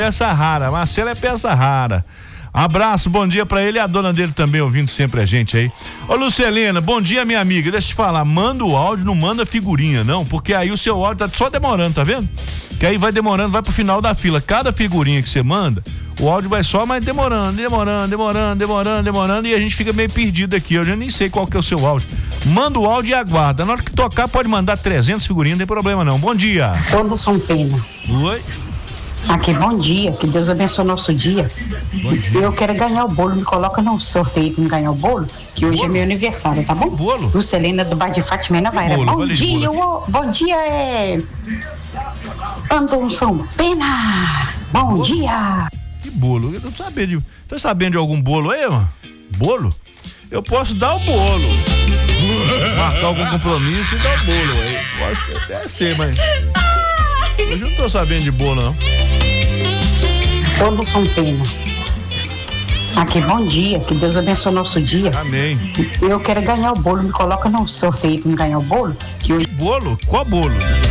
peça rara. Marcelo é peça rara. Abraço, bom dia pra ele e a dona dele também ouvindo sempre a gente aí. Ô Lucelena, bom dia minha amiga, deixa eu te falar, manda o áudio, não manda figurinha não, porque aí o seu áudio tá só demorando, tá vendo? Que aí vai demorando, vai pro final da fila, cada figurinha que você manda, o áudio vai só, mas demorando, e a gente fica meio perdido aqui, eu já nem sei qual que é o seu áudio. Manda o áudio e aguarda, na hora que tocar pode mandar 300 figurinhas, não tem problema não. Bom dia. Anderson Pena. Oi. Aqui, bom dia, que Deus abençoe o nosso dia. Bom dia. Eu quero ganhar o bolo, me coloca no sorteio pra me ganhar o bolo, que hoje é meu aniversário, tá bom? Bolo? Lucelena do Bar de Fátima na Vaira. Bolo, Bom vale dia, bolo. bom dia é Anderson Pena. Bom dia. Que bolo? Eu não sabia tá sabendo de algum bolo aí, mano? Bolo? Eu posso dar o bolo. Marcar algum compromisso e dar o bolo aí. Pode até ser, mas hoje eu não tô sabendo de bolo, não. Anderson Pena. Aqui, bom dia, que Deus abençoe o nosso dia. Amém. Eu quero ganhar o bolo, me coloca no sorteio pra me ganhar o bolo, que hoje... Bolo? Qual bolo?